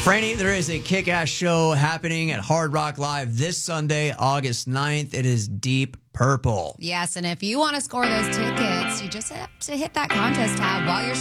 Franny, there is a kick-ass show happening at Hard Rock Live this Sunday, August 9th. It is Deep Purple. Yes, and if you want to score those tickets, you just have to hit that contest tab while you're